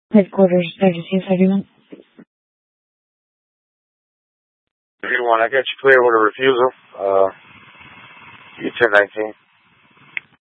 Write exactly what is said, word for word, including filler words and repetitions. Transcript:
Headquarters, Pegasus, everyone. Everyone, I got you clear with a refusal. Uh, U ten nineteen.